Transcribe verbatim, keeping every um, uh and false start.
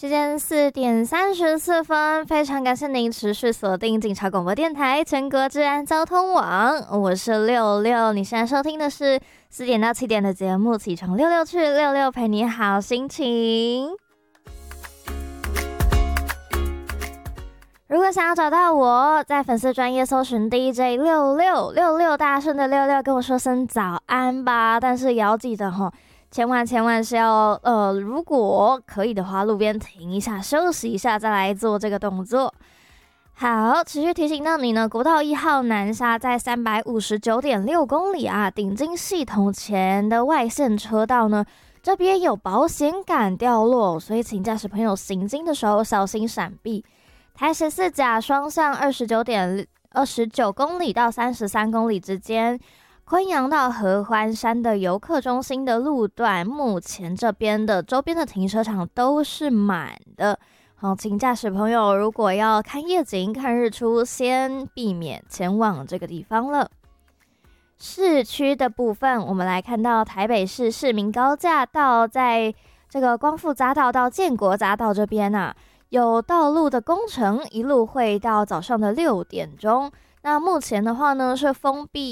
时间四点三十四分，非常感谢您持续锁定警察广播电台全国治安交通网，我是六六。你现在收听的是四点到七点的节目，起床六六去，六六陪你好心情。如果想要找到我，在粉丝专页搜寻 D J 六六六六大声的六六，跟我说声早安吧。但是也要记得齁，千万千万是要呃，如果可以的话，路边停一下，休息一下，再来做这个动作。好，持续提醒到你呢，国道一号南沙在三百五十九点六公里啊，顶金系统前的外线车道呢，这边有保险杆掉落，所以请驾驶朋友行经的时候小心闪避。台十四甲双向二十九点二十九公里到三十三公里之间，昆阳到合欢山的游客中心的路段，目前这边的周边的停车场都是满的。好，请驾驶朋友如果要看夜景、看日出，先避免前往这个地方了。市区的部分，我们来看到台北市市民高架道在这个光复匝道到建国匝道这边啊，有道路的工程，一路会到早上的六点钟。那目前的话呢，是封闭